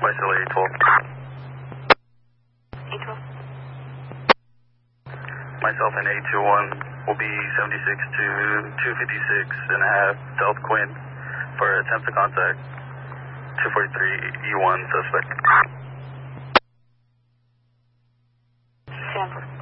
Myself A12. A12. Myself and A21 will be 76 to 256 and a half South Quinn for attempt to contact 243 E1 suspect. Stanford.